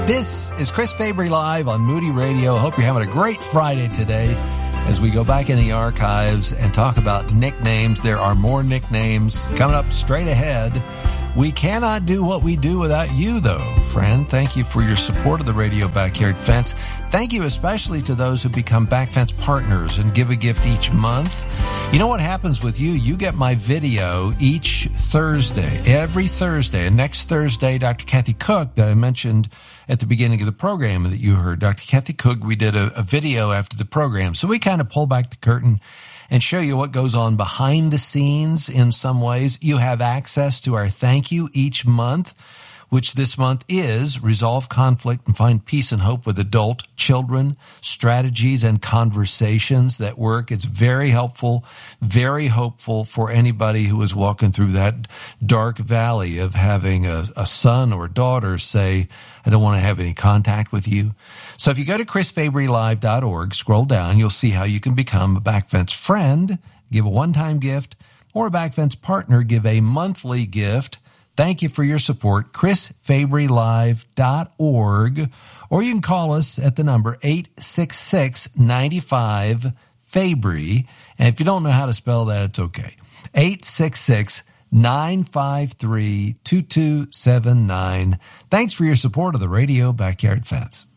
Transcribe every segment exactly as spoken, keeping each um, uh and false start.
This is Chris Fabry Live on Moody Radio. Hope you're having a great Friday today as we go back in the archives and talk about nicknames. There are more nicknames coming up straight ahead. We cannot do what we do without you, though, friend. Thank you for your support of the Radio Backyard Fence. Thank you especially to those who become Back Fence partners and give a gift each month. You know what happens with you? You get my video each Thursday, every Thursday. And next Thursday, Doctor Kathy Cook, that I mentioned at the beginning of the program that you heard, Doctor Kathy Cook, we did a, a video after the program. So we kind of pull back the curtain and show you what goes on behind the scenes in some ways. You have access to our thank you each month, which this month is Resolve Conflict and Find Peace and Hope with Adult Children, Strategies and Conversations that Work. It's very helpful, very hopeful for anybody who is walking through that dark valley of having a, a son or daughter say, I don't want to have any contact with you. So if you go to chris fabry live dot org, scroll down, you'll see how you can become a Backfence friend, give a one-time gift, or a Backfence partner, give a monthly gift. Thank you for your support, chris fabry live dot org, or you can call us at the number eight six six, nine five, Fabry. And if you don't know how to spell that, it's okay. eight six six, nine five three, two two seven nine. Thanks for your support of the Radio Backyard Fence.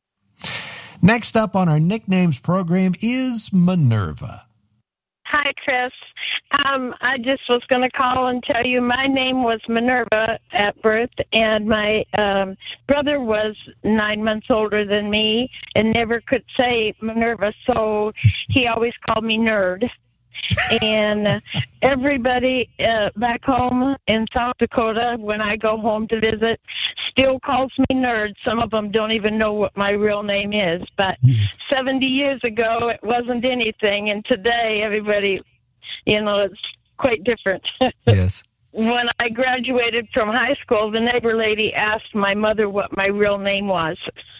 Next up on our nicknames program is Minerva. Hi, Chris. Um, I just was going to call and tell you my name was Minerva at birth, and my um, brother was nine months older than me and never could say Minerva, so he always called me Nerd. And everybody uh, back home in South Dakota, when I go home to visit, still calls me Nerd. Some of them don't even know what my real name is. But yes. seventy years ago, it wasn't anything. And today, everybody, you know, it's quite different. Yes. When I graduated from high school, the neighbor lady asked my mother what my real name was.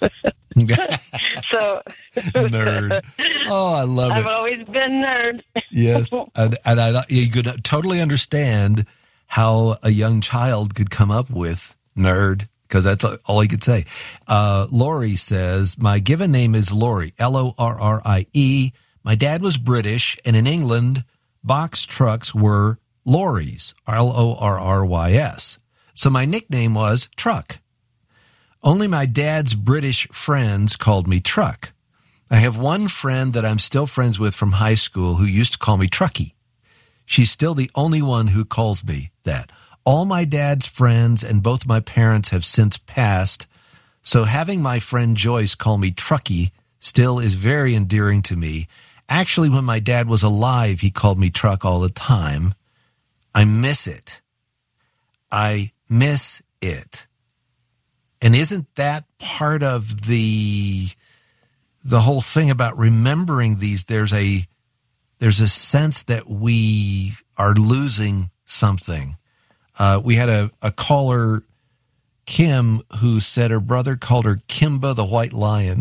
So, Nerd. Oh, I love I've it. I've always been Nerd. Yes, and, and I, you could totally understand how a young child could come up with Nerd, because that's all he could say. Uh, Lori says, my given name is Lori, L O R R I E. My dad was British, and in England, box trucks were lorries, L O R R Y S. So my nickname was Truck. Only my dad's British friends called me Truck. I have one friend that I'm still friends with from high school who used to call me Trucky. She's still the only one who calls me that. All my dad's friends and both my parents have since passed, so having my friend Joyce call me Trucky still is very endearing to me. Actually, when my dad was alive, he called me Truck all the time. I miss it. I miss it. And isn't that part of the the whole thing about remembering these? There's a there's a sense that we are losing something. Uh, we had a, a caller, Kim, who said her brother called her Kimba the White Lion.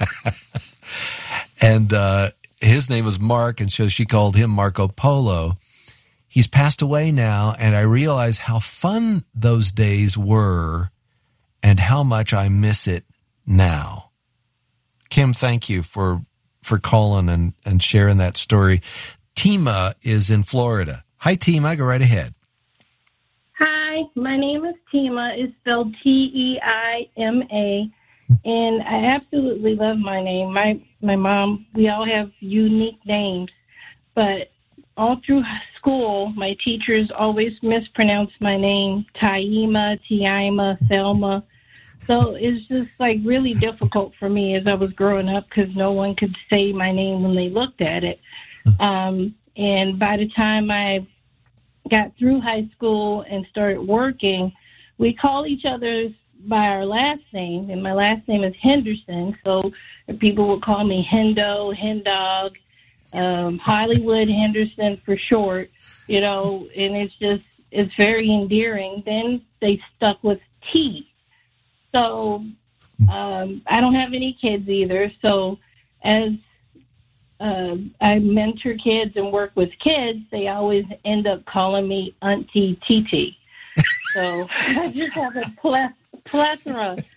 And uh, his name was Mark, and so she called him Marco Polo. He's passed away now, and I realize how fun those days were and how much I miss it now. Kim, thank you for for calling and, and sharing that story. Tima is in Florida. Hi, Tima. Go right ahead. Hi, my name is Tima. It's spelled T E I M A, and I absolutely love my name. My my mom, we all have unique names, but all through school, my teachers always mispronounced my name, Taima, Tiima, Thelma. So it's just like really difficult for me as I was growing up because no one could say my name when they looked at it. Um, and by the time I got through high school and started working, we call each other by our last name, and my last name is Henderson. So people would call me Hendo, Hendog, um, Hollywood Henderson for short, you know, and it's just, it's very endearing. Then they stuck with T. So um, I don't have any kids either. So as uh, I mentor kids and work with kids, they always end up calling me Auntie T T. So I just have a plethora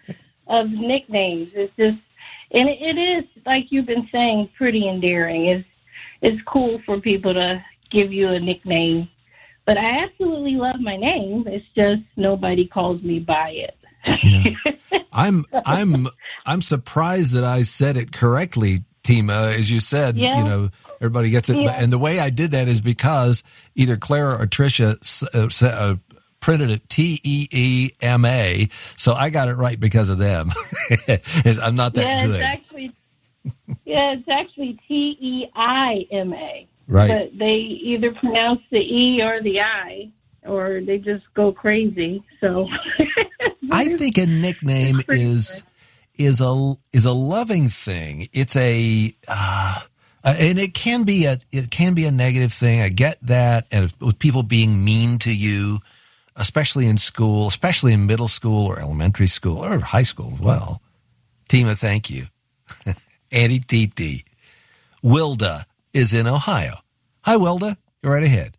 of nicknames. It's just, and it, it is, like you've been saying, pretty endearing. It's, it's cool for people to give you a nickname. But I absolutely love my name. It's just nobody calls me by it. Yeah. I'm I'm I'm surprised that I said it correctly, Tima. As you said, yeah. you know, everybody gets it. Yeah. And the way I did that is because either Clara or Tricia uh, uh, printed it T E E M A, so I got it right because of them. I'm not that yeah, good. It's actually, yeah, it's actually T E I M A. Right. But they either pronounce the E or the I, or they just go crazy. So I think a nickname is is a is a loving thing. It's a uh, and it can be a it can be a negative thing. I get that, and with people being mean to you, especially in school, especially in middle school or elementary school or high school as well. Tima, thank you. Auntie Titi. Wilda is in Ohio. Hi, Wilda. You're right ahead.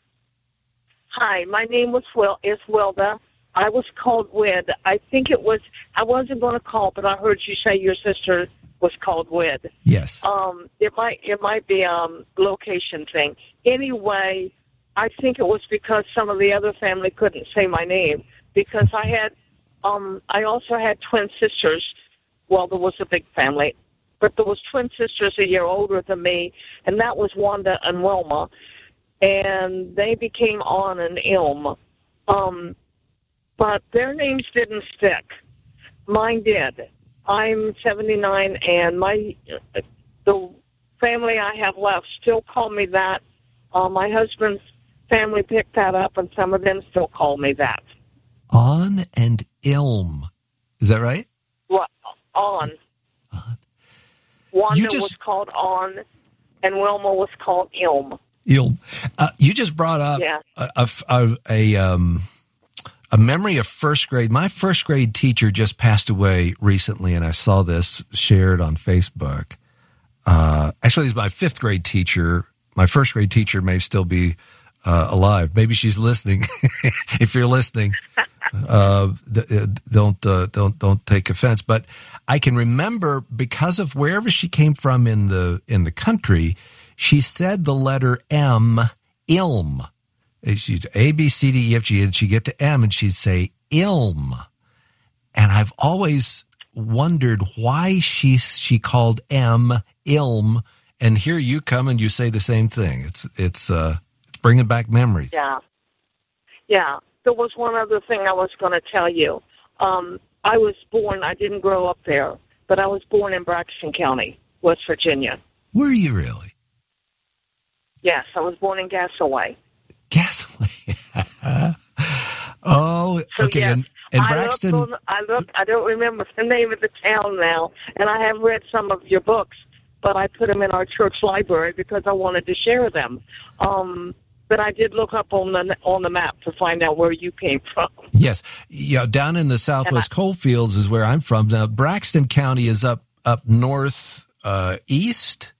Hi, my name was Will is Wilda. I was called Wid. I think it was, I wasn't going to call, but I heard you say your sister was called Wid. Yes. Um, it might it might be a um, location thing. Anyway, I think it was because some of the other family couldn't say my name, because I had, um, I also had twin sisters. Well, there was a big family, but there was twin sisters a year older than me, and that was Wanda and Wilma, and they became On and Ilm. Um, but their names didn't stick. Mine did. I'm seventy-nine, and my the family I have left still call me that. Uh, my husband's family picked that up, and some of them still call me that. On and Ilm. Is that right? What? On. On. Wanda just, was called On, and Wilma was called Ilm. Ilm. Uh, you just brought up yeah. a, a, a, um, a memory of first grade. My first grade teacher just passed away recently, and I saw this shared on Facebook. Uh, actually, it's my fifth grade teacher. My first grade teacher may still be uh, alive. Maybe she's listening. If you're listening, uh, don't uh, don't don't take offense. But I can remember, because of wherever she came from in the in the country, she said the letter M, Ilm. She'd A, B, C, D, E, F, G, and she'd get to M, and she'd say Ilm. And I've always wondered why she she called M Ilm. And here you come and you say the same thing. It's it's uh, it's bringing back memories. Yeah, yeah. There was one other thing I was going to tell you. Um, I was born. I didn't grow up there, but I was born in Braxton County, West Virginia. Were you really? Yes, I was born in Gassaway. Gassaway. Oh, so, okay. Yes, and, and Braxton. I looked, I looked. I don't remember the name of the town now, and I have read some of your books, but I put them in our church library because I wanted to share them. Um, but I did look up on the on the map to find out where you came from. Yes, yeah, down in the Southwest I, Coalfields is where I'm from. Now, Braxton County is up up north uh, east.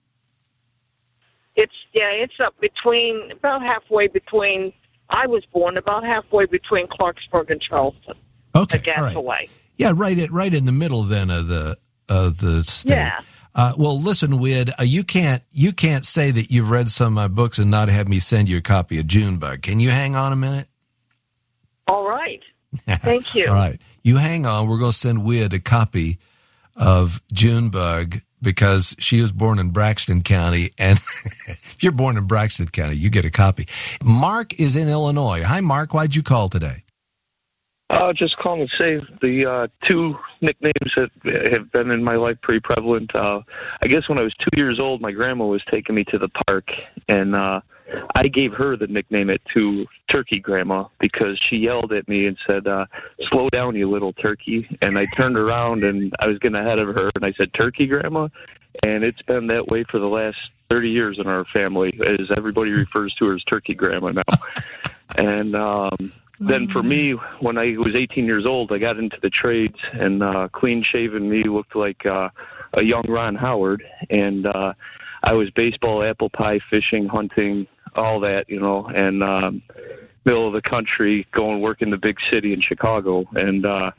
It's yeah, it's up between about halfway between. I was born about halfway between Clarksburg and Charleston. Okay, all right. Away. Yeah, right at right in the middle then of the of the state. Yeah. Uh, well, listen, Wid, uh, you can't you can't say that you've read some of my books and not have me send you a copy of Junebug. Can you hang on a minute? All right. Thank you. All right. You hang on. We're going to send Wid a copy of Junebug because she was born in Braxton County. And if you're born in Braxton County, you get a copy. Mark is in Illinois. Hi, Mark. Why'd you call today? Uh, just calling to say the uh, two nicknames that have been in my life pretty prevalent. Uh, I guess when I was two years old, my grandma was taking me to the park, and uh, I gave her the nickname it to Turkey Grandma because she yelled at me and said, uh, "Slow down, you little turkey." And I turned around, and I was getting ahead of her, and I said, "Turkey Grandma?" And it's been that way for the last thirty years in our family, as everybody refers to her as Turkey Grandma now. And um then for me, when I was eighteen years old, I got into the trades, and uh, clean-shaven me looked like uh, a young Ron Howard. And uh, I was baseball, apple pie, fishing, hunting, all that, you know, and um, middle of the country, going work in the big city in Chicago. And uh,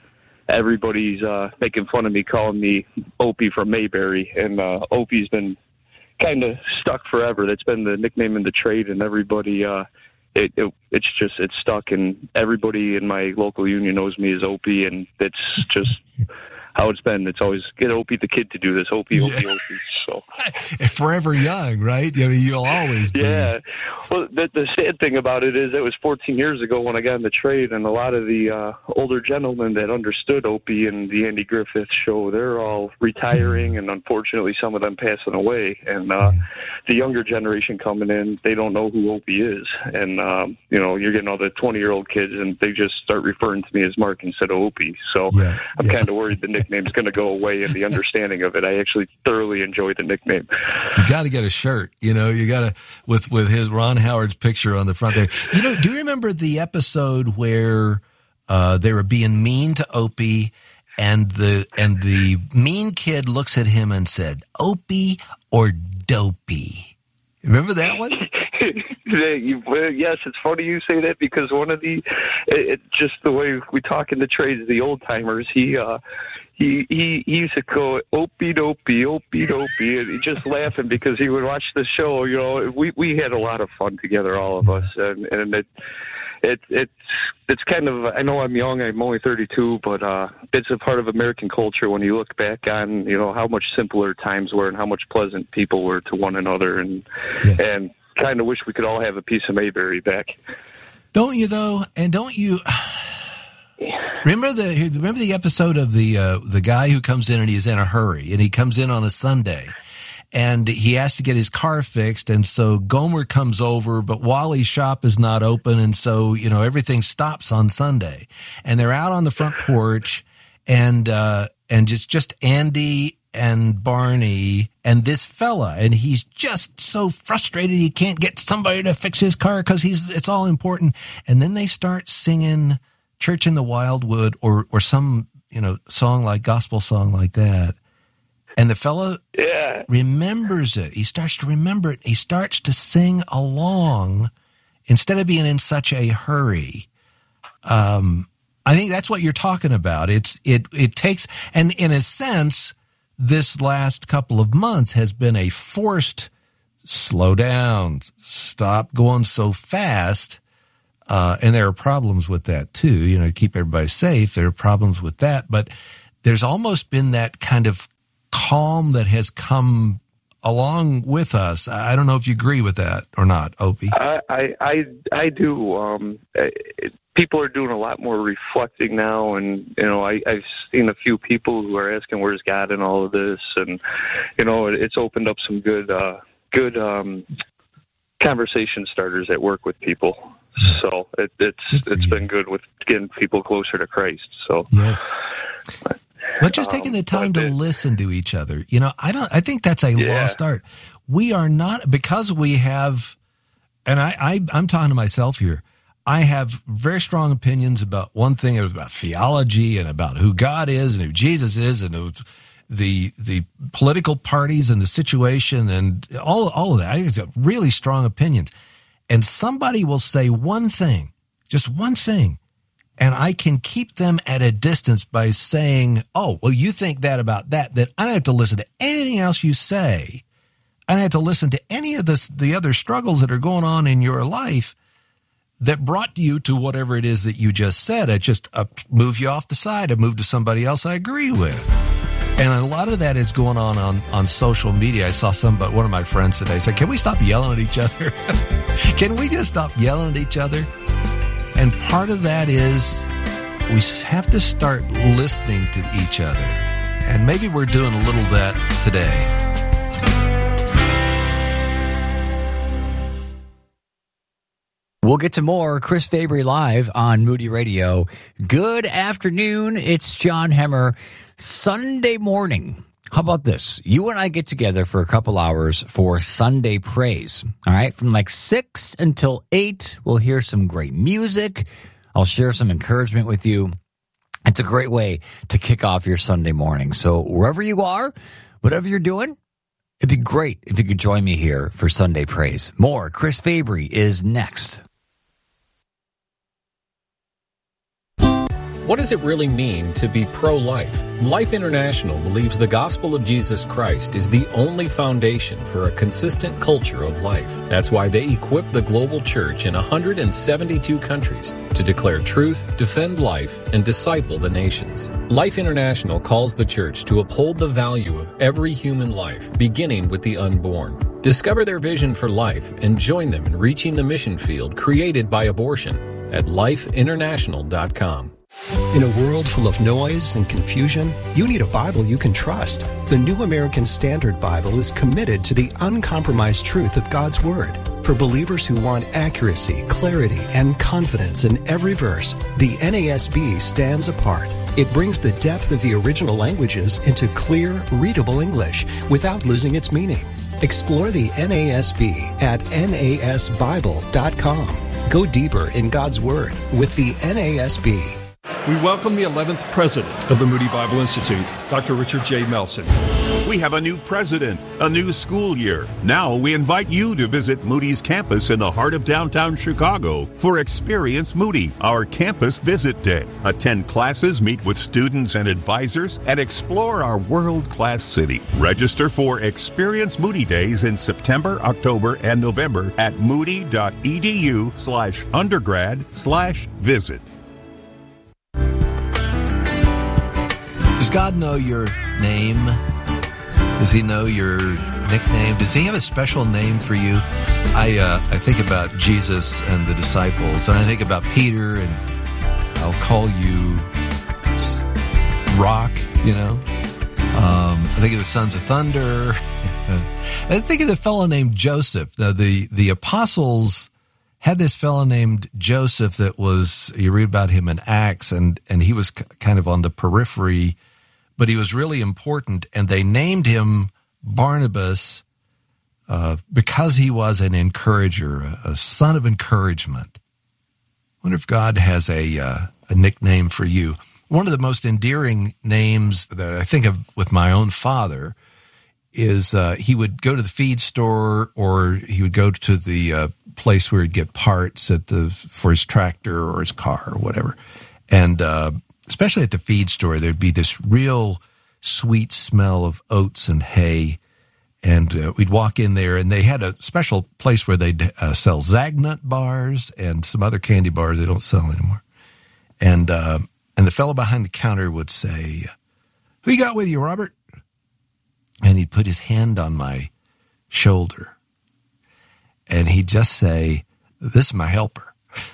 everybody's uh, making fun of me, calling me Opie from Mayberry, and uh, Opie's been kind of stuck forever. That's been the nickname in the trade, and everybody, uh, it, it it's just it's stuck, and everybody in my local union knows me as Opie, and it's just how it's been. It's always get Opie the kid to do this, Opie, Opie, yeah. Opie. So forever young, right? I mean, you'll always be. Yeah. Well, the, the sad thing about it is it was fourteen years ago when I got in the trade, and a lot of the uh, older gentlemen that understood Opie and the Andy Griffith Show, they're all retiring, and unfortunately some of them passing away. And uh, the younger generation coming in, they don't know who Opie is. And, um, you know, you're getting all the twenty-year-old kids, and they just start referring to me as Mark instead of Opie. So yeah, I'm yeah. kind of worried the nickname's going to go away and the understanding of it. I actually thoroughly enjoy the nickname. You got to get a shirt, you know, you got to, with, with his Ron Howard's picture on the front there. You know, do you remember the episode where uh, they were being mean to Opie, and the, and the mean kid looks at him and said, Opie or Dopey? Remember that one? Yes, it's funny you say that, because one of the, it, it, just the way we talk in the trades, the old timers, he, uh, he, he, he used to go, Opie dopey, Opie dopey, and he just laughing because he would watch the show. You know, we, we had a lot of fun together, all of us. And, and it, it, it's, it's kind of, I know I'm young, I'm only thirty-two, but, uh, it's a part of American culture when you look back on, you know, how much simpler times were and how much pleasant people were to one another. And, yes. and, kind of wish we could all have a piece of Mayberry back. Don't you though? And don't you remember the remember the episode of the uh, the guy who comes in and he's in a hurry, and he comes in on a Sunday, and he has to get his car fixed, and so Gomer comes over, but Wally's shop is not open, and so you know everything stops on Sunday, and they're out on the front porch, and uh, and just just Andy and Barney and this fella, and he's just so frustrated he can't get somebody to fix his car because he's it's all important. And then they start singing Church in the Wildwood or or some you know song like gospel song like that, and the fella yeah. remembers it. He starts to remember it. He starts to sing along instead of being in such a hurry. Um, I think that's what you're talking about. It's it it takes, and in a sense, this last couple of months has been a forced slow down, stop going so fast. Uh, and there are problems with that too, you know, to keep everybody safe. There are problems with that, but there's almost been that kind of calm that has come along with us. I don't know if you agree with that or not, Opie. I, I, I, I do. Um, it, people are doing a lot more reflecting now, and you know, I, I've seen a few people who are asking, "Where's God in all of this?" And you know, it, it's opened up some good, uh, good um, conversation starters at work with people. So it, it's it's you. been good with getting people closer to Christ. So yes. But just taking the time um, to listen to each other, you know, I don't. I think that's a yeah. lost art. We are not, because we have, and I, I I'm talking to myself here. I have very strong opinions about one thing. It was about theology and about who God is and who Jesus is and who, the the political parties and the situation and all all of that. I have really strong opinions. And somebody will say one thing, just one thing, and I can keep them at a distance by saying, oh, well, you think that about that, that I don't have to listen to anything else you say. I don't have to listen to any of the, the other struggles that are going on in your life that brought you to whatever it is that you just said. I just uh, move you off the side. I move to somebody else I agree with. And a lot of that is going on, on on social media. I saw somebody, one of my friends today say, can we stop yelling at each other? Can we just stop yelling at each other? And part of that is we have to start listening to each other. And maybe we're doing a little of that today. We'll get to more Chris Fabry Live on Moody Radio. Good afternoon. It's John Hemmer. Sunday morning. How about this? You and I get together for a couple hours for Sunday praise. All right. From like six until eight, we'll hear some great music. I'll share some encouragement with you. It's a great way to kick off your Sunday morning. So wherever you are, whatever you're doing, it'd be great if you could join me here for Sunday praise. More Chris Fabry is next. What does it really mean to be pro-life? Life International believes the gospel of Jesus Christ is the only foundation for a consistent culture of life. That's why they equip the global church in one hundred seventy-two countries to declare truth, defend life, and disciple the nations. Life International calls the church to uphold the value of every human life, beginning with the unborn. Discover their vision for life and join them in reaching the mission field created by abortion at life international dot com. In a world full of noise and confusion, you need a Bible you can trust. The New American Standard Bible is committed to the uncompromised truth of God's Word. For believers who want accuracy, clarity, and confidence in every verse, the N A S B stands apart. It brings the depth of the original languages into clear, readable English without losing its meaning. Explore the N A S B at N A S Bible dot com. Go deeper in God's Word with the N A S B. We welcome the eleventh president of the Moody Bible Institute, Doctor Richard J. Melson. We have a new president, a new school year. Now we invite you to visit Moody's campus in the heart of downtown Chicago for Experience Moody, our campus visit day. Attend classes, meet with students and advisors, and explore our world-class city. Register for Experience Moody Days in September, October, and November at moody.edu slash undergrad slash visit. Does God know your name? Does he know your nickname? Does he have a special name for you? I uh, I think about Jesus and the disciples, and I think about Peter, and I'll call you Rock, you know. Um, I think of the Sons of Thunder. I think of the fellow named Joseph. Now, the, the apostles had this fellow named Joseph that was, you read about him in Acts, and, and he was kind of on the periphery, but he was really important, and they named him Barnabas uh, because he was an encourager, a, a son of encouragement. I wonder if God has a, uh, a nickname for you. One of the most endearing names that I think of with my own father is uh, he would go to the feed store, or he would go to the uh, place where he'd get parts at the for his tractor or his car or whatever. And uh, especially at the feed store, there'd be this real sweet smell of oats and hay. And uh, we'd walk in there, and they had a special place where they'd uh, sell Zagnut bars and some other candy bars they don't sell anymore. And uh, and the fellow behind the counter would say, "Who you got with you, Robert?" And he'd put his hand on my shoulder, and he'd just say, "This is my helper."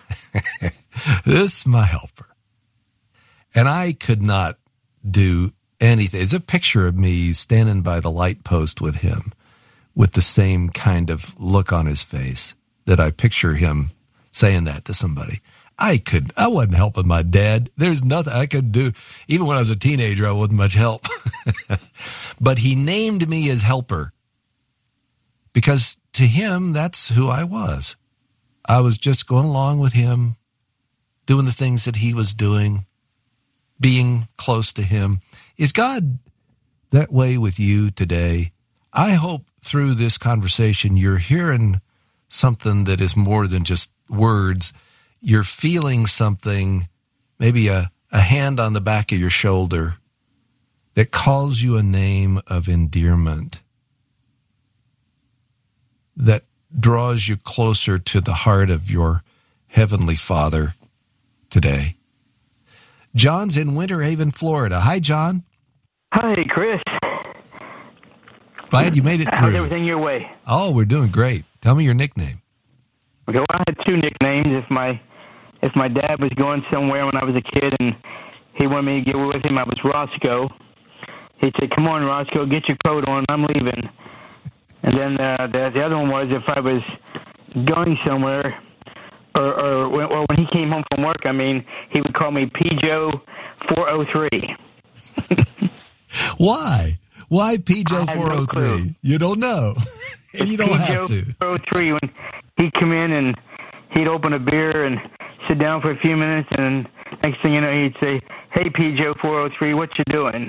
This is my helper. And I could not do anything. There's a picture of me standing by the light post with him with the same kind of look on his face that I picture him saying that to somebody. I could, I wasn't helping my dad. There's nothing I could do. Even when I was a teenager, I wasn't much help. But he named me his helper because to him, that's who I was. I was just going along with him, doing the things that he was doing, being close to him. Is God that way with you today? I hope through this conversation, you're hearing something that is more than just words. You're feeling something, maybe a, a hand on the back of your shoulder that calls you a name of endearment, that draws you closer to the heart of your Heavenly Father today. John's in Winter Haven, Florida. Hi, John. Hi, Chris. Glad you made it through. How's everything your way? Oh, we're doing great. Tell me your nickname. Okay, well, I had two nicknames. If my if my dad was going somewhere when I was a kid and he wanted me to get with him, I was Roscoe. He'd say, "Come on, Roscoe, get your coat on. I'm leaving." And then uh, the, the other one was if I was going somewhere, or, or, when, or when he came home from work, I mean, he would call me P Joe four oh three. Why? Why P Joe four oh three? No, you don't know. And you don't P. have to. four oh three, when he'd come in and he'd open a beer and sit down for a few minutes, and next thing you know, he'd say, "Hey, P Joe four oh three, what you doing?"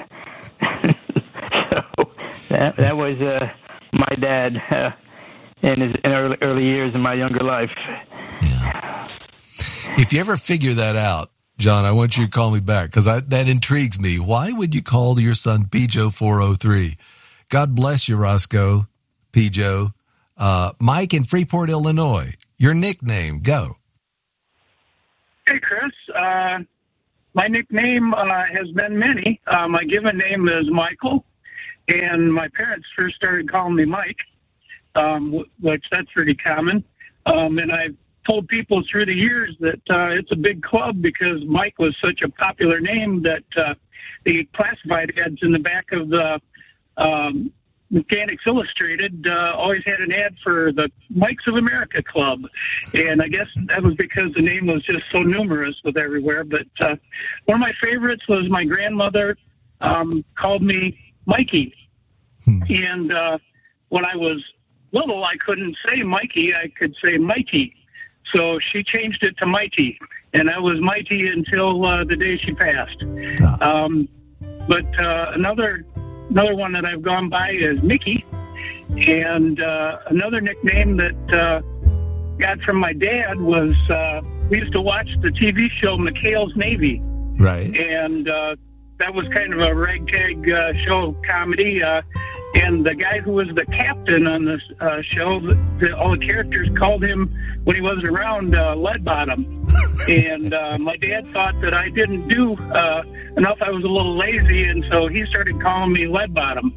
So that, that was uh, my dad uh, in his in early, early years in my younger life. Yeah. If you ever figure that out, John, I want you to call me back because that intrigues me. Why would you call your son P J O four oh three? God bless you, Roscoe, P J O. Uh, Mike in Freeport, Illinois, your nickname, go. Hey, Chris. Uh, my nickname uh, has been many. Uh, my given name is Michael, and my parents first started calling me Mike, um, which that's pretty common. Um, and I've told people through the years that uh, it's a big club because Mike was such a popular name that uh, the classified ads in the back of the um, Mechanics Illustrated uh, always had an ad for the Mikes of America Club. And I guess that was because the name was just so numerous with everywhere. But uh, one of my favorites was my grandmother um, called me Mikey. Hmm. And uh, when I was little, I couldn't say Mikey. I could say Mighty. So she changed it to Mighty. And I was Mighty until uh, the day she passed. Oh. Um, but uh, another... Another one that I've gone by is Mickey, and uh, another nickname that uh, got from my dad was uh, we used to watch the T V show McHale's Navy, right? And uh, that was kind of a ragtag uh, show comedy, uh, and the guy who was the captain on this uh, show, the, the, all the characters called him when he wasn't around uh, Lead Bottom, and uh, my dad thought that I didn't do uh, enough. I was a little lazy, and so he started calling me Lead Bottom.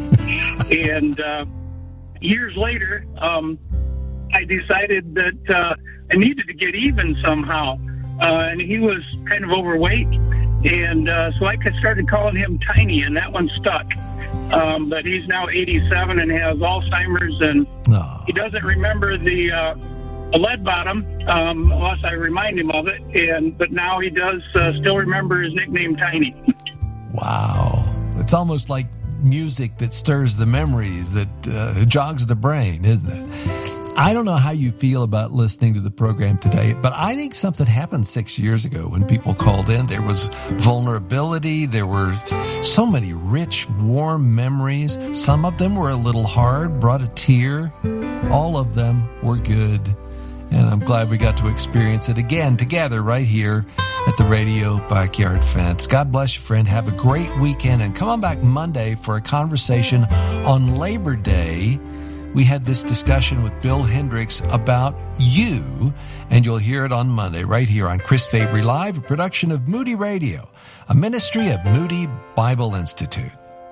And uh, years later, um, I decided that uh, I needed to get even somehow. Uh, and he was kind of overweight, and uh, so I started calling him Tiny, and that one stuck. Um, but he's now eighty-seven and has Alzheimer's, and oh. he doesn't remember the, uh, the Lead Bottom um, unless I remind him of it. And but now he does uh, still remember his nickname, Tiny. Wow, it's almost like music that stirs the memories, that uh, jogs the brain, isn't it? I don't know how you feel about listening to the program today, but I think something happened six years ago when people called in. There was vulnerability. There were so many rich, warm memories. Some of them were a little hard, brought a tear. All of them were good. And I'm glad we got to experience it again together right here at the Radio Backyard Fence. God bless you, friend. Have a great weekend. And come on back Monday for a conversation on Labor Day. We had this discussion with Bill Hendricks about you, and you'll hear it on Monday right here on Chris Fabry Live, a production of Moody Radio, a ministry of Moody Bible Institute.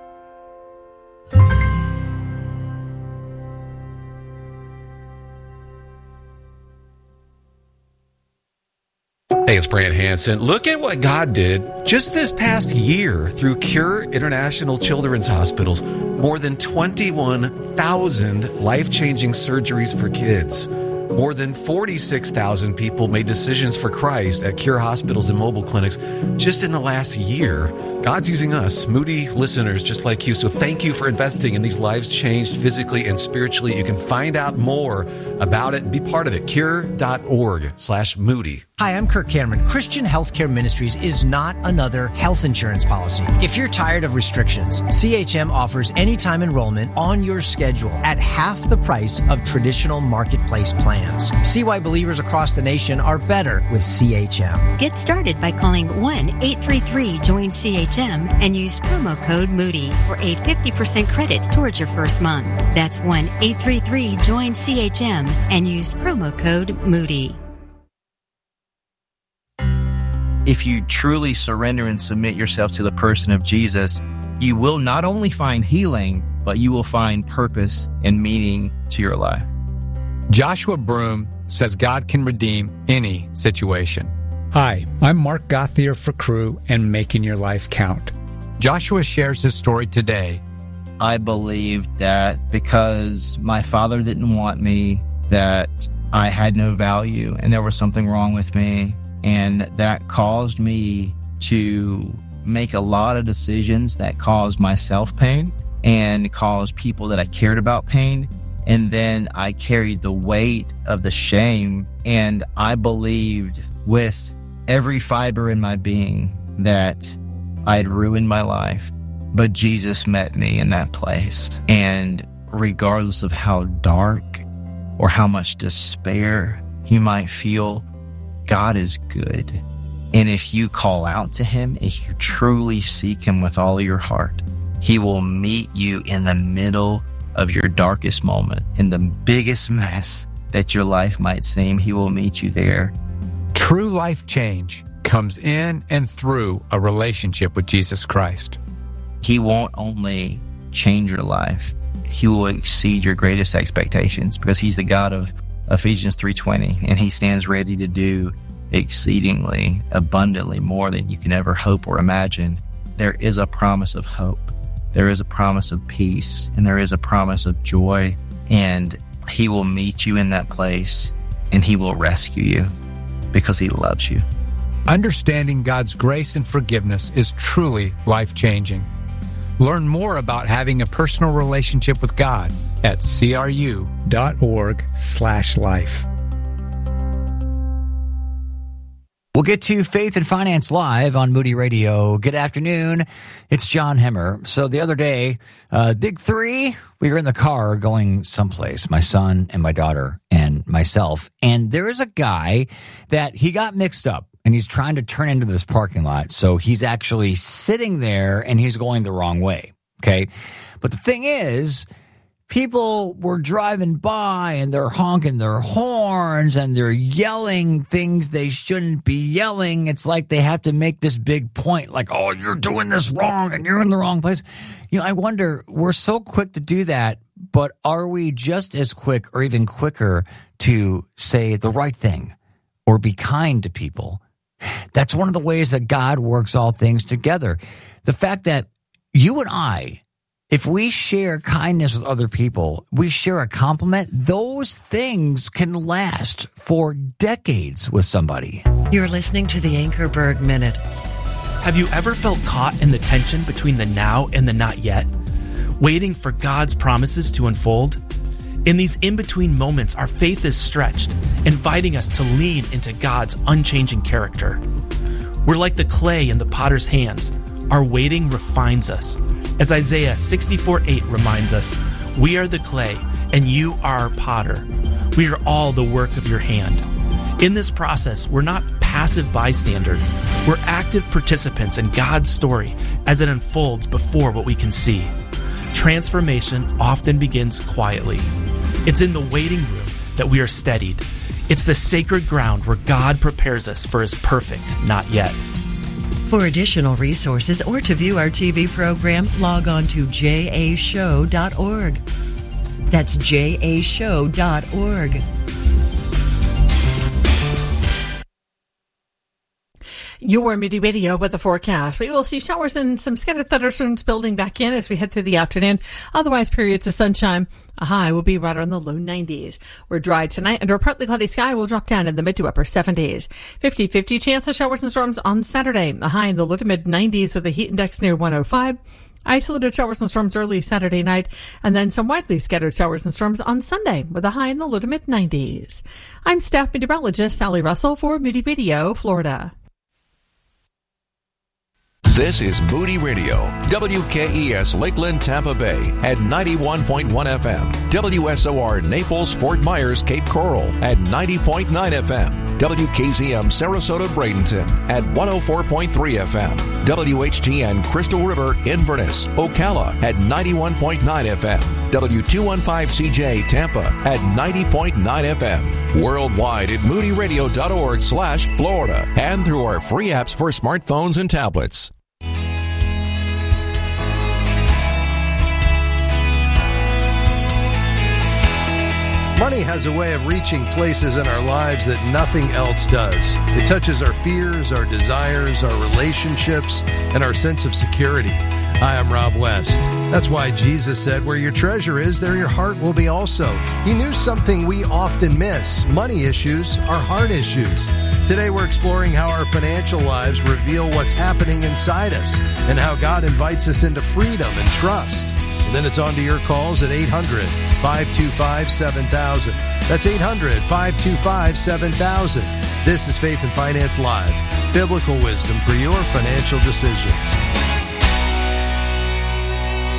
Hey, it's Brant Hansen. Look at what God did just this past year through Cure International Children's Hospitals. More than twenty-one thousand life-changing surgeries for kids. More than forty-six thousand people made decisions for Christ at Cure hospitals and mobile clinics just in the last year. God's using us, Moody listeners just like you. So thank you for investing in these lives changed physically and spiritually. You can find out more about it and be part of it. Cure.org slash Moody. Hi, I'm Kirk Cameron. Christian Healthcare Ministries is not another health insurance policy. If you're tired of restrictions, C H M offers anytime enrollment on your schedule at half the price of traditional marketplace plans. See why believers across the nation are better with C H M. Get started by calling one eight three three join C H M and use promo code Moody for a fifty percent credit towards your first month. That's one eight three three join C H M and use promo code Moody. If you truly surrender and submit yourself to the person of Jesus, you will not only find healing, but you will find purpose and meaning to your life. Joshua Broom says God can redeem any situation. Hi, I'm Mark Gauthier for Crew and Making Your Life Count. Joshua shares his story today. I believed that because my father didn't want me, that I had no value and there was something wrong with me. And that caused me to make a lot of decisions that caused myself pain and caused people that I cared about pain. And then I carried the weight of the shame. And I believed with every fiber in my being that I'd ruined my life. But Jesus met me in that place. And regardless of how dark or how much despair you might feel, God is good. And if you call out to him, if you truly seek him with all your heart, he will meet you in the middle of your darkest moment, in the biggest mess that your life might seem. He will meet you there. True life change comes in and through a relationship with Jesus Christ. He won't only change your life, he will exceed your greatest expectations, because he's the God of Ephesians three twenty, and he stands ready to do exceedingly abundantly more than you can ever hope or imagine. There is a promise of hope. There is a promise of peace, and there is a promise of joy, and he will meet you in that place, and he will rescue you because he loves you. Understanding God's grace and forgiveness is truly life-changing. Learn more about having a personal relationship with God at cru.org slash life. We'll get to Faith and Finance Live on Moody Radio. Good afternoon. It's John Hemmer. So the other day, uh, Big Three, we were in the car going someplace, my son and my daughter and myself. And there is a guy that he got mixed up, and he's trying to turn into this parking lot. So he's actually sitting there, and he's going the wrong way. Okay. But the thing is, people were driving by and they're honking their horns and they're yelling things they shouldn't be yelling. It's like they have to make this big point, like, oh, you're doing this wrong and you're in the wrong place. You know, I wonder, we're so quick to do that, but are we just as quick or even quicker to say the right thing or be kind to people? That's one of the ways that God works all things together. The fact that you and I, if we share kindness with other people, we share a compliment, those things can last for decades with somebody. You're listening to the Anchorberg Minute. Have you ever felt caught in the tension between the now and the not yet, waiting for God's promises to unfold? In these in-between moments, our faith is stretched, inviting us to lean into God's unchanging character. We're like the clay in the potter's hands. Our waiting refines us. As Isaiah sixty-four eight reminds us, we are the clay, and you are our potter. We are all the work of your hand. In this process, we're not passive bystanders. We're active participants in God's story as it unfolds before what we can see. Transformation often begins quietly. It's in the waiting room that we are steadied. It's the sacred ground where God prepares us for his perfect not yet. For additional resources or to view our T V program, log on to j a show dot org. That's j a show dot org. Your Moody Radio with the forecast. We will see showers and some scattered thunderstorms building back in as we head through the afternoon. Otherwise, periods of sunshine. A high will be right around the low nineties. We're dry tonight under a partly cloudy sky. Will drop down in the mid to upper seventies. fifty-fifty chance of showers and storms on Saturday. A high in the low to mid nineties with a heat index near one oh five. Isolated showers and storms early Saturday night, and then some widely scattered showers and storms on Sunday with a high in the low to mid nineties. I'm staff meteorologist Sally Russell for Moody Radio, Florida. This is Moody Radio, W K E S Lakeland, Tampa Bay at ninety-one point one F M, W S O R Naples, Fort Myers, Cape Coral at ninety point nine F M, W K Z M Sarasota, Bradenton at one oh four point three F M, W H G N Crystal River, Inverness, Ocala at ninety-one point nine F M, W two fifteen C J Tampa at ninety point nine F M, worldwide at moody radio dot org slash Florida, and through our free apps for smartphones and tablets. Money has a way of reaching places in our lives that nothing else does. It touches our fears, our desires, our relationships, and our sense of security. Hi, I'm Rob West. That's why Jesus said, where your treasure is, there your heart will be also. He knew something we often miss. Money issues are heart issues. Today we're exploring how our financial lives reveal what's happening inside us and how God invites us into freedom and trust. And then it's on to your calls at eight hundred, five two five, seven thousand. That's eight hundred, five two five, seven thousand. This is Faith and Finance Live, biblical wisdom for your financial decisions.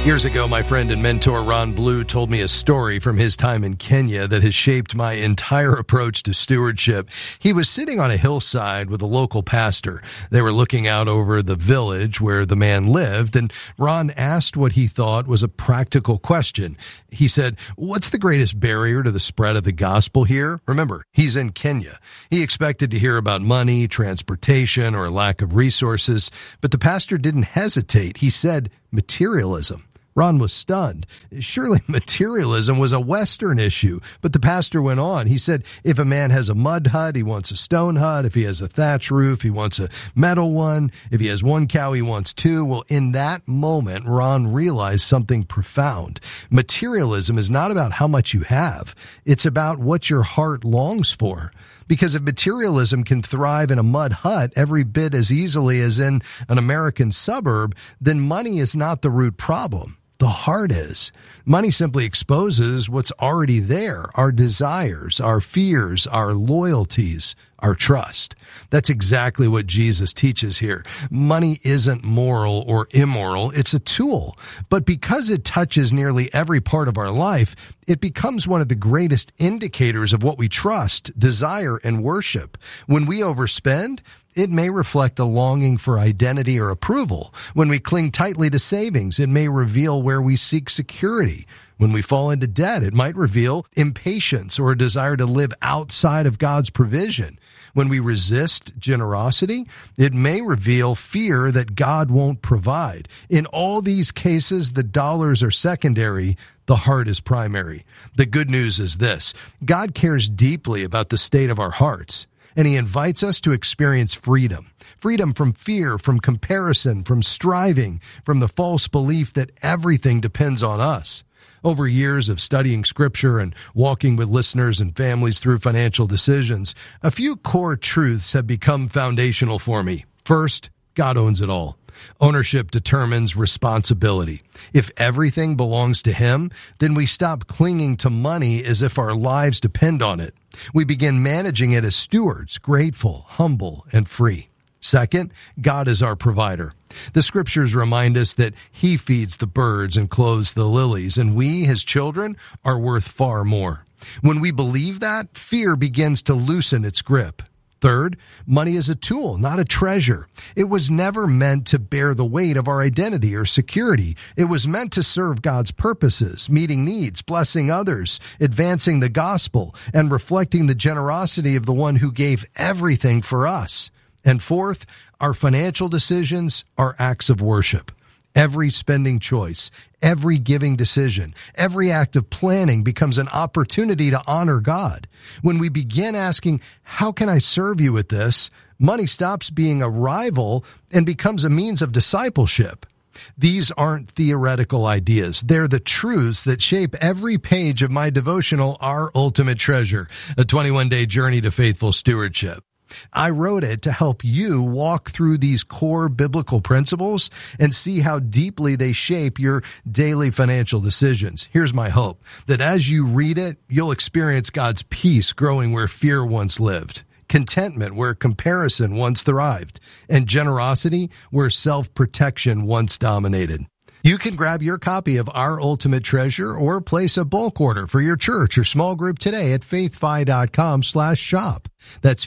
Years ago, my friend and mentor Ron Blue told me a story from his time in Kenya that has shaped my entire approach to stewardship. He was sitting on a hillside with a local pastor. They were looking out over the village where the man lived, and Ron asked what he thought was a practical question. He said, "What's the greatest barrier to the spread of the gospel here?" Remember, he's in Kenya. He expected to hear about money, transportation, or lack of resources, but the pastor didn't hesitate. He said, "Materialism." Ron was stunned. Surely materialism was a Western issue. But the pastor went on. He said, if a man has a mud hut, he wants a stone hut. If he has a thatch roof, he wants a metal one. If he has one cow, he wants two. Well, in that moment, Ron realized something profound. Materialism is not about how much you have. It's about what your heart longs for. Because if materialism can thrive in a mud hut every bit as easily as in an American suburb, then money is not the root problem. The heart is. Money simply exposes what's already there, our desires, our fears, our loyalties, our trust. That's exactly what Jesus teaches here. Money isn't moral or immoral, it's a tool. But because it touches nearly every part of our life, it becomes one of the greatest indicators of what we trust, desire, and worship. When we overspend, it may reflect a longing for identity or approval. When we cling tightly to savings, it may reveal where we seek security. When we fall into debt, it might reveal impatience or a desire to live outside of God's provision. When we resist generosity, it may reveal fear that God won't provide. In all these cases, the dollars are secondary. The heart is primary. The good news is this: God cares deeply about the state of our hearts, and he invites us to experience freedom. Freedom from fear, from comparison, from striving, from the false belief that everything depends on us. Over years of studying Scripture and walking with listeners and families through financial decisions, a few core truths have become foundational for me. First, God owns it all. Ownership determines responsibility. If everything belongs to him, then we stop clinging to money as if our lives depend on it. We begin managing it as stewards, grateful, humble, and free. Second, God is our provider. The scriptures remind us that he feeds the birds and clothes the lilies, and we, his children, are worth far more. When we believe that, fear begins to loosen its grip. Third, money is a tool, not a treasure. It was never meant to bear the weight of our identity or security. It was meant to serve God's purposes, meeting needs, blessing others, advancing the gospel, and reflecting the generosity of the one who gave everything for us. And fourth, our financial decisions are acts of worship. Every spending choice, every giving decision, every act of planning becomes an opportunity to honor God. When we begin asking, how can I serve you with this? Money stops being a rival and becomes a means of discipleship. These aren't theoretical ideas. They're the truths that shape every page of my devotional, Our Ultimate Treasure, a twenty-one day journey to faithful stewardship. I wrote it to help you walk through these core biblical principles and see how deeply they shape your daily financial decisions. Here's my hope, that as you read it, you'll experience God's peace growing where fear once lived, contentment where comparison once thrived, and generosity where self-protection once dominated. You can grab your copy of Our Ultimate Treasure or place a bulk order for your church or small group today at faithfi.com slash shop. That's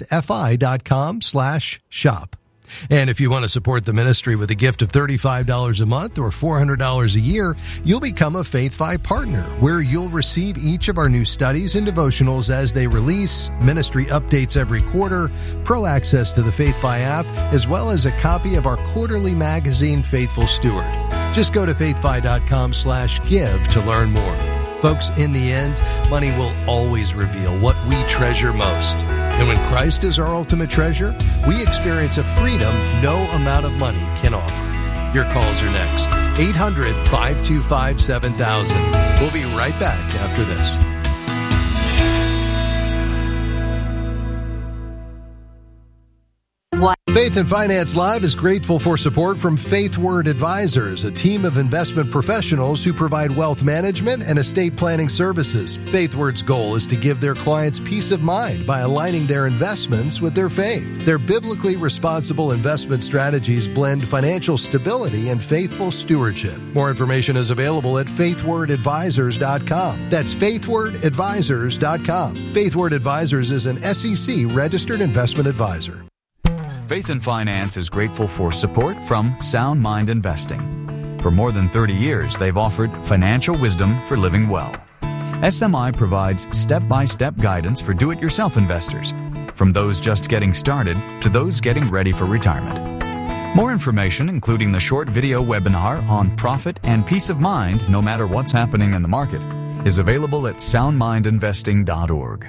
faithfi.com slash shop. And if you want to support the ministry with a gift of thirty-five dollars a month or four hundred dollars a year, you'll become a FaithFi partner, where you'll receive each of our new studies and devotionals as they release, ministry updates every quarter, pro access to the FaithFi app, as well as a copy of our quarterly magazine, Faithful Steward. Just go to faithfi.com slash give to learn more. Folks, in the end, money will always reveal what we treasure most. And when Christ is our ultimate treasure, we experience a freedom no amount of money can offer. Your calls are next. eight hundred, five two five, seven thousand. We'll be right back after this. What? Faith and Finance Live is grateful for support from Faith Word Advisors, a team of investment professionals who provide wealth management and estate planning services. Faith Word's goal is to give their clients peace of mind by aligning their investments with their faith. Their biblically responsible investment strategies blend financial stability and faithful stewardship. More information is available at faith word advisors dot com. That's faith word advisors dot com. Faith Word Advisors is an S E C registered investment advisor. Faith and Finance is grateful for support from Sound Mind Investing. For more than thirty years, they've offered financial wisdom for living well. S M I provides step-by-step guidance for do-it-yourself investors, from those just getting started to those getting ready for retirement. More information, including the short video webinar on profit and peace of mind no matter what's happening in the market, is available at sound mind investing dot org.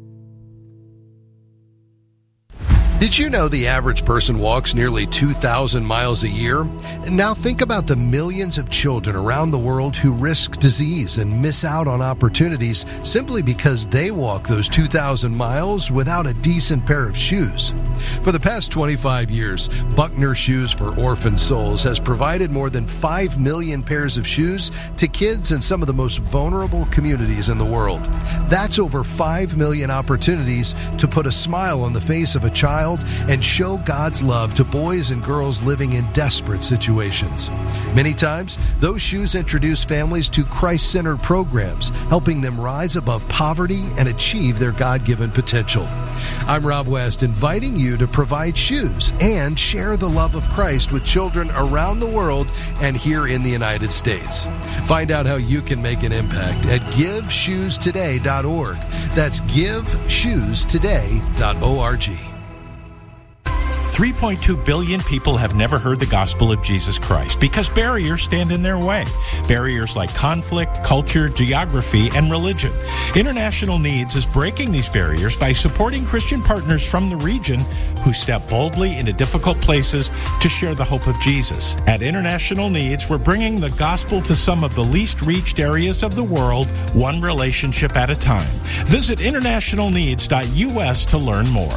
Did you know the average person walks nearly two thousand miles a year? Now think about the millions of children around the world who risk disease and miss out on opportunities simply because they walk those two thousand miles without a decent pair of shoes. For the past twenty-five years, Buckner Shoes for Orphan Souls has provided more than five million pairs of shoes to kids in some of the most vulnerable communities in the world. That's over five million opportunities to put a smile on the face of a child and show God's love to boys and girls living in desperate situations. Many times, those shoes introduce families to Christ-centered programs, helping them rise above poverty and achieve their God-given potential. I'm Rob West, inviting you to provide shoes and share the love of Christ with children around the world and here in the United States. Find out how you can make an impact at give shoes today dot org. That's give shoes today dot org. three point two billion people have never heard the gospel of Jesus Christ because barriers stand in their way. Barriers like conflict, culture, geography, and religion. International Needs is breaking these barriers by supporting Christian partners from the region who step boldly into difficult places to share the hope of Jesus. At International Needs, we're bringing the gospel to some of the least reached areas of the world, one relationship at a time. Visit international needs dot U S to learn more.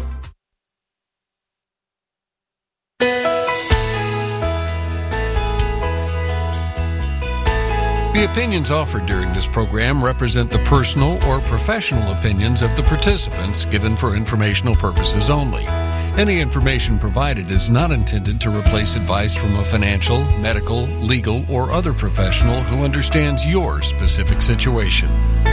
The opinions offered during this program represent the personal or professional opinions of the participants given for informational purposes only. Any information provided is not intended to replace advice from a financial, medical, legal, or other professional who understands your specific situation.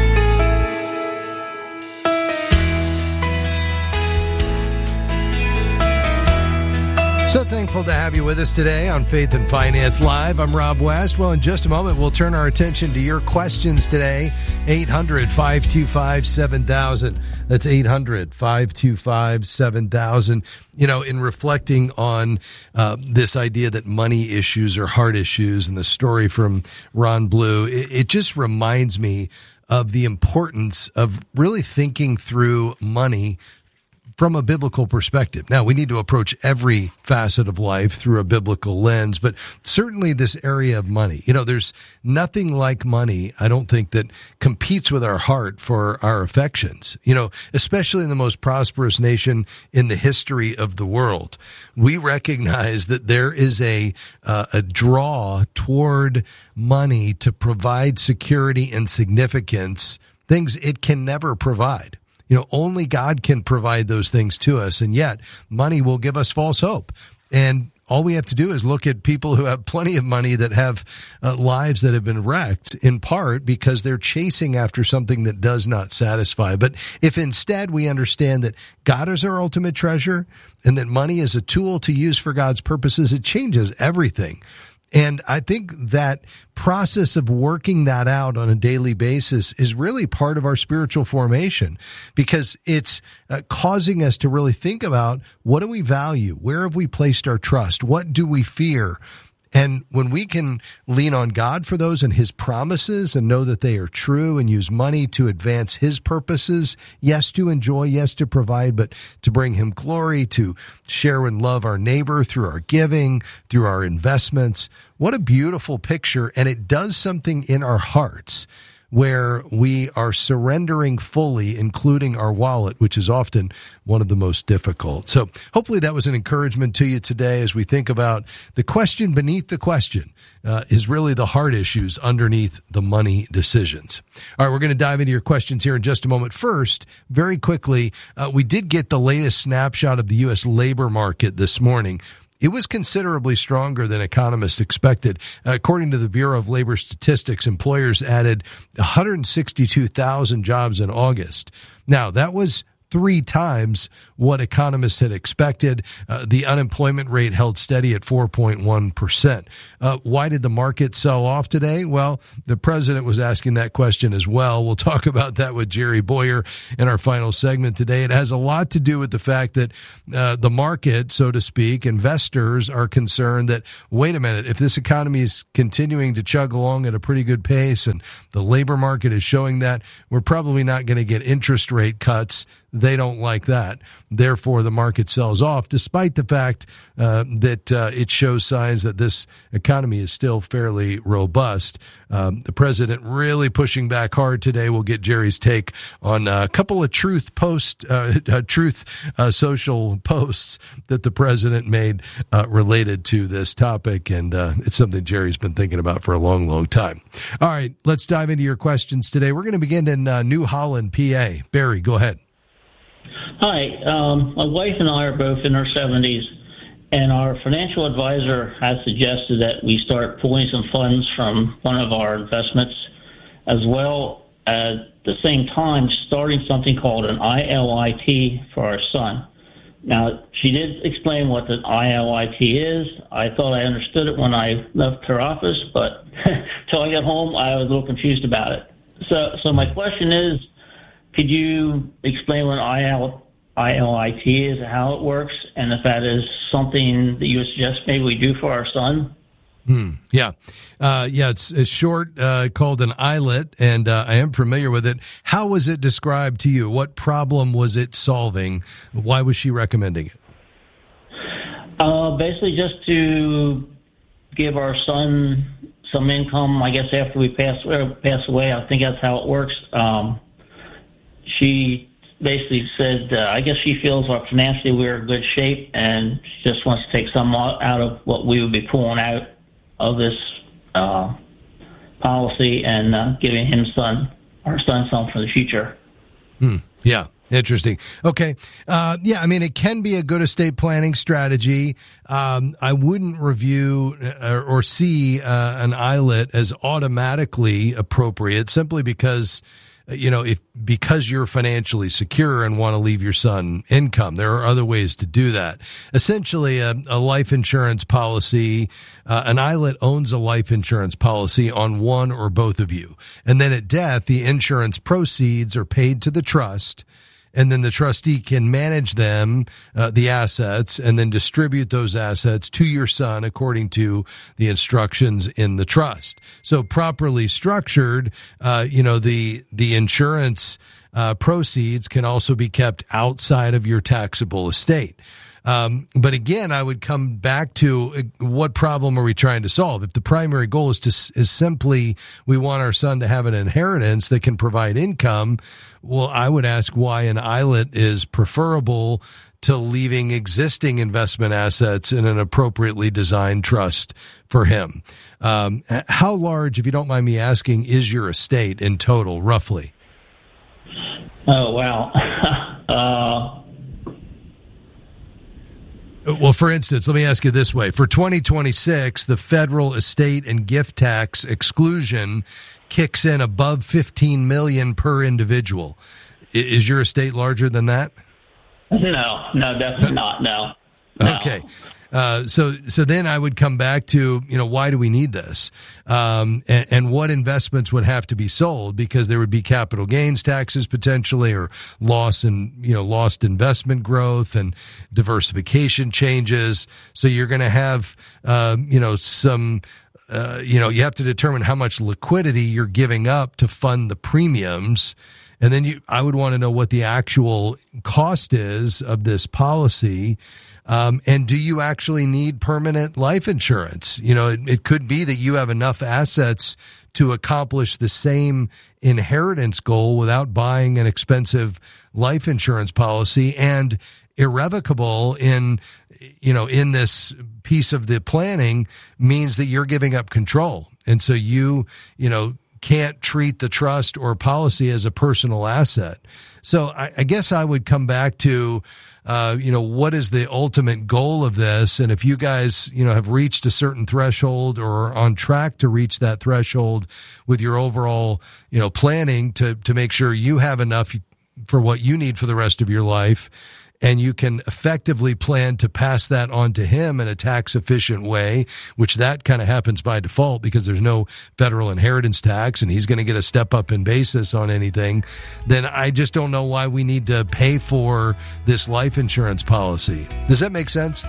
So thankful to have you with us today on Faith and Finance Live. I'm Rob West. Well, in just a moment, we'll turn our attention to your questions today. eight hundred, five two five, seven thousand. That's eight hundred, five two five, seven thousand. You know, in reflecting on uh, this idea that money issues are heart issues and the story from Ron Blue, it, it just reminds me of the importance of really thinking through money from a biblical perspective. Now, we need to approach every facet of life through a biblical lens, but certainly this area of money. You know, there's nothing like money, I don't think, that competes with our heart for our affections. You know, especially in the most prosperous nation in the history of the world. We recognize that there is a uh, a draw toward money to provide security and significance, things it can never provide. You know, only God can provide those things to us, and yet money will give us false hope. And all we have to do is look at people who have plenty of money that have uh, lives that have been wrecked, in part because they're chasing after something that does not satisfy. But if instead we understand that God is our ultimate treasure and that money is a tool to use for God's purposes, it changes everything. And I think that process of working that out on a daily basis is really part of our spiritual formation, because it's uh, causing us to really think about, what do we value? Where have we placed our trust? What do we fear? And when we can lean on God for those and his promises and know that they are true and use money to advance his purposes, yes, to enjoy, yes, to provide, but to bring him glory, to share and love our neighbor through our giving, through our investments. What a beautiful picture. And it does something in our hearts where we are surrendering fully, including our wallet, which is often one of the most difficult. So hopefully that was an encouragement to you today as we think about the question beneath the question uh, is really the hard issues underneath the money decisions. All right, we're going to dive into your questions here in just a moment. First, very quickly, uh, we did get the latest snapshot of the U S labor market this morning. It was considerably stronger than economists expected. According to the Bureau of Labor Statistics, employers added one hundred sixty-two thousand jobs in August. Now, that was three times what economists had expected. Uh, the unemployment rate held steady at four point one percent. Uh, why did the market sell off today? Well, the president was asking that question as well. We'll talk about that with Jerry Bowyer in our final segment today. It has a lot to do with the fact that uh, the market, so to speak, investors are concerned that, wait a minute, if this economy is continuing to chug along at a pretty good pace and the labor market is showing that, we're probably not going to get interest rate cuts. They don't like that. Therefore, the market sells off, despite the fact uh, that uh, it shows signs that this economy is still fairly robust. Um, the president really pushing back hard today. We'll get Jerry's take on a couple of truth post, uh, uh, truth uh, social posts that the president made uh, related to this topic, and uh, it's something Jerry's been thinking about for a long, long time. All right, let's dive into your questions today. We're going to begin in uh, New Holland, P A. Barry, go ahead. Hi, um, my wife and I are both in our seventies, and our financial advisor has suggested that we start pulling some funds from one of our investments, as well as at the same time starting something called an I L I T for our son. Now, she did explain what the I L I T is. I thought I understood it when I left her office, but until I got home, I was a little confused about it. So, so my question is, could you explain what I L I T is, how it works, and if that is something that you would suggest maybe we do for our son? Hmm. Yeah. Uh, yeah, it's, it's short, uh, called an I L I T, and uh, I am familiar with it. How was it described to you? What problem was it solving? Why was she recommending it? Uh, basically just to give our son some income, I guess, after we pass, or pass away. I think that's how it works. Um, she basically said, uh, I guess she feels our financially we're in good shape, and she just wants to take some out of what we would be pulling out of this uh, policy and uh, giving him son, our son, some for the future. Hmm. Yeah. Interesting. Okay. Uh, yeah, I mean, it can be a good estate planning strategy. Um, I wouldn't review or, or see uh, an I L I T as automatically appropriate simply because, you know, if because you're financially secure and want to leave your son income. There are other ways to do that. Essentially, a, a life insurance policy, uh, an I L I T owns a life insurance policy on one or both of you. And then at death, the insurance proceeds are paid to the trust, and then the trustee can manage them, uh, the assets, and then distribute those assets to your son according to the instructions in the trust. So properly structured, uh, you know, the the insurance uh, proceeds can also be kept outside of your taxable estate. Um, but again, I would come back to what problem are we trying to solve? If the primary goal is to is simply we want our son to have an inheritance that can provide income, well, I would ask why an I L I T is preferable to leaving existing investment assets in an appropriately designed trust for him. Um, how large, if you don't mind me asking, is your estate in total, roughly? Oh, wow. uh Well, for instance, let me ask you this way. For twenty twenty-six, the federal estate and gift tax exclusion kicks in above fifteen million dollars per individual. Is your estate larger than that? No, no, definitely not. No. no. Okay. Uh, so, so then I would come back to, you know, why do we need this? Um, and, and what investments would have to be sold, because there would be capital gains taxes potentially, or loss in, you know, lost investment growth and diversification changes. So you're going to have, uh, you know, some uh, you know, you have to determine how much liquidity you're giving up to fund the premiums. And then you, I would want to know what the actual cost is of this policy. Um, and do you actually need permanent life insurance? You know, it, it could be that you have enough assets to accomplish the same inheritance goal without buying an expensive life insurance policy, and irrevocable in, you know, in this piece of the planning means that you're giving up control. And so you, you know, can't treat the trust or policy as a personal asset. So I, I guess I would come back to, uh, you know, what is the ultimate goal of this? And if you guys, you know, have reached a certain threshold or are on track to reach that threshold with your overall, you know, planning to, to make sure you have enough for what you need for the rest of your life, and you can effectively plan to pass that on to him in a tax efficient way, which that kind of happens by default because there's no federal inheritance tax and he's going to get a step up in basis on anything, then I just don't know why we need to pay for this life insurance policy. Does that make sense?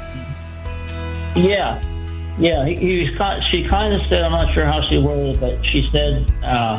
Yeah. Yeah. He, he was, she kind of said, I'm not sure how she worded it, but she said, uh,